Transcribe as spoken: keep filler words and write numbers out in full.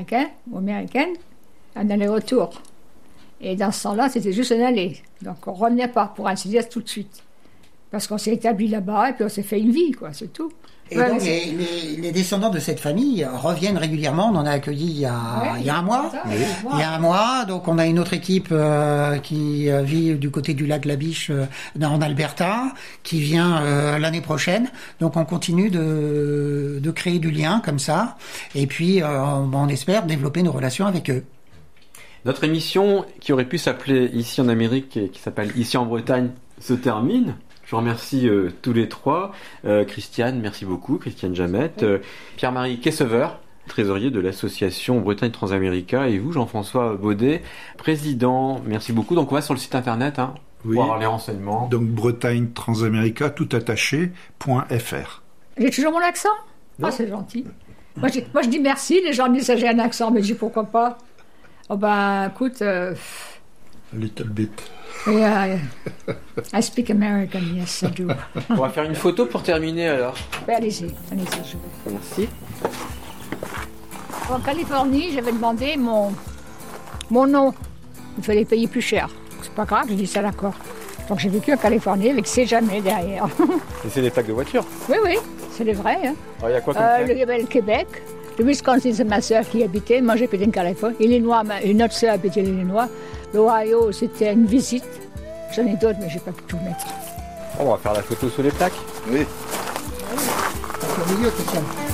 américain ou américaine, un aller-retour. Et dans ce temps-là, c'était juste un aller. Donc on ne revenait pas, pour ainsi dire, tout de suite. Parce qu'on s'est établi là-bas et puis on s'est fait une vie, quoi, c'est tout. Et ouais, donc les, les, les descendants de cette famille reviennent régulièrement. On en a accueilli il y a, ouais, il y a un mois. Ça, oui. mois. Il y a un mois. Donc on a une autre équipe euh, qui euh, vit du côté du lac La Biche euh, en Alberta, qui vient euh, l'année prochaine. Donc on continue de, de créer du lien comme ça. Et puis euh, on, on espère développer nos relations avec eux. Notre émission, qui aurait pu s'appeler Ici en Amérique et qui s'appelle Ici en Bretagne, se termine. Je vous remercie euh, tous les trois. Euh, Christiane, merci beaucoup. Christiane Jamette. Euh, Pierre-Marie Kessever, trésorier de l'association Bretagne Transamérica. Et vous, Jean-François Baudet, président. Merci beaucoup. Donc on va sur le site internet hein, oui. pour avoir les renseignements. Donc Bretagne Transamérica, tout attaché, .fr. J'ai toujours mon accent? Non. Ah, c'est gentil. Moi je, moi, je dis merci. Les gens me disent que j'ai un accent, mais je dis pourquoi pas. Oh ben, écoute... Euh... A little bit. Yeah, I speak American, yes, I do. On va faire une photo pour terminer alors. Ben, allez-y, allez-y, je vais. Merci. En Californie, j'avais demandé mon, mon nom. Il fallait payer plus cher. C'est pas grave, j'ai dit ça d'accord. Donc j'ai vécu en Californie avec C'est jamais derrière. Et c'est des plaques de voiture? Oui, oui, c'est les vrais. Hein. Alors, il y a quoi comme euh, plaque? Il y avait le Québec. Le Wisconsin, c'est ma sœur qui y habitait. Moi, j'habitais en Californie. Illinois, une autre sœur habitait l'Illinois. L'Ohio, c'était une visite. J'en ai d'autres, mais je n'ai pas pu tout mettre. On va faire la photo sous les plaques. Oui. Au milieu, Christiane.